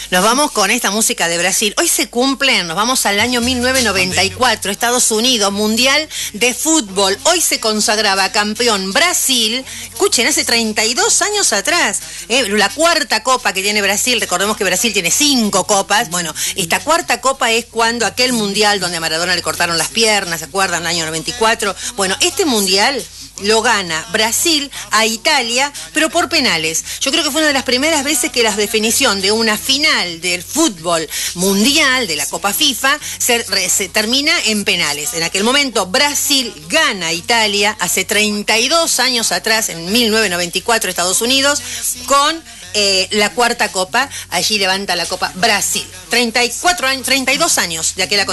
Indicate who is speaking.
Speaker 1: Nos vamos con esta música de Brasil. Hoy se cumplen, nos vamos al año 1994, Estados Unidos, Mundial de Fútbol. Hoy se consagraba campeón Brasil. Escuchen, hace 32 años atrás. La cuarta copa que tiene Brasil, recordemos que Brasil tiene 5 copas. Bueno, esta cuarta copa es cuando aquel mundial donde a Maradona le cortaron las piernas, ¿se acuerdan? El año 94. Bueno, este mundial lo gana Brasil a Italia, pero por penales. Yo creo que fue una de las primeras veces que la definición de una final del fútbol mundial, de la Copa FIFA, se termina en penales. En aquel momento Brasil gana a Italia, hace 32 años atrás, en 1994, Estados Unidos, con la cuarta copa. Allí levanta la copa Brasil. 32 años de aquel acontecimiento.